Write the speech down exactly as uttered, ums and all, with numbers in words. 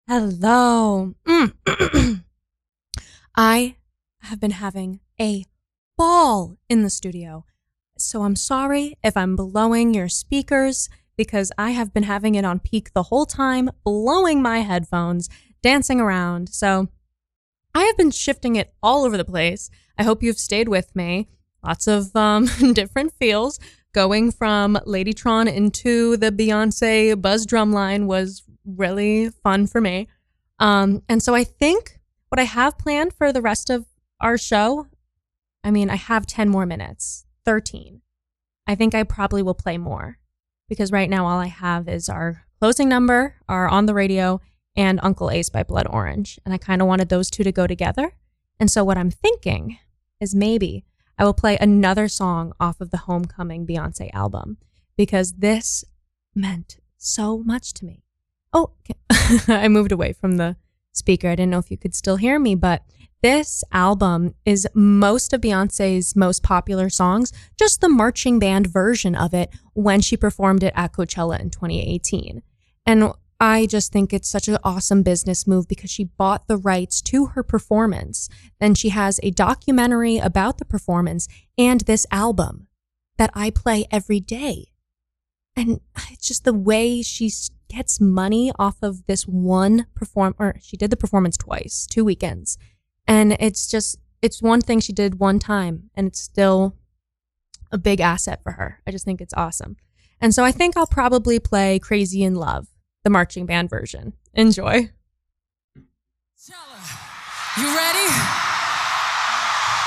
Hello. Mm. I have been having a ball in the studio. So I'm sorry if I'm blowing your speakers because I have been having it on peak the whole time, blowing my headphones, dancing around. So I have been shifting it all over the place. I hope you've stayed with me. Lots of um, different feels. Going from Ladytron into the Beyonce buzz drum line was really fun for me. Um, and so I think what I have planned for the rest of our show, I mean, I have ten more minutes, thirteen. I think I probably will play more because right now all I have is our closing number, our On the Radio, and Uncle Ace by Blood Orange. And I kind of wanted those two to go together. And so what I'm thinking is maybe I will play another song off of the Homecoming Beyonce album because this meant so much to me. Oh, I moved away from the speaker. I didn't know if you could still hear me, but this album is most of Beyonce's most popular songs, just the marching band version of it when she performed it at Coachella in twenty eighteen. And I just think it's such an awesome business move because she bought the rights to her performance. Then she has a documentary about the performance and this album that I play every day. And it's just the way she gets money off of this one perform, or she did the performance twice, two weekends. And it's just, it's one thing she did one time and it's still a big asset for her. I just think it's awesome. And so I think I'll probably play Crazy in Love, the marching band version. Enjoy. You ready?